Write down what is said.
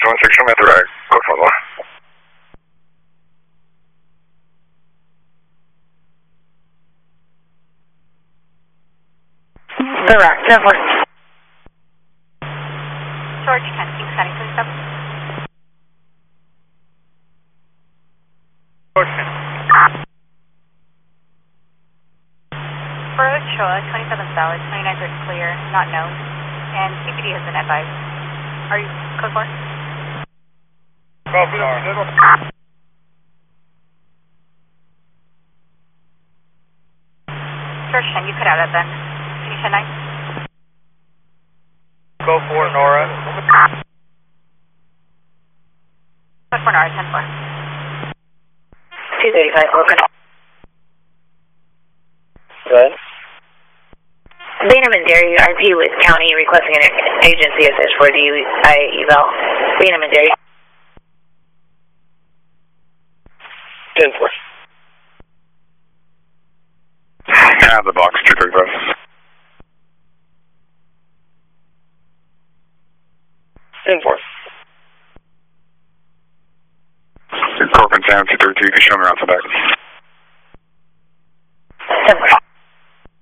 16, show me at the right. Code for one. The rack, 10-4. George 10, King Sunny, please stop. George 10. For Ochoa, 27 valid, 29 is clear, not known, and CPD has been advised. Are you code 4? Code 4. George 10, you cut out at then. Can you 10-9? Code 4, Nora. Code 4, Nora, 10-4. 235, open. Go ahead. Bainham and Dairy, RP with County requesting an agency assist for DUI eval. Bainham and Dairy. 10-4. Have the box, 235. 10-4. Corcoran Sam 232, you can show me around the back. 10-4.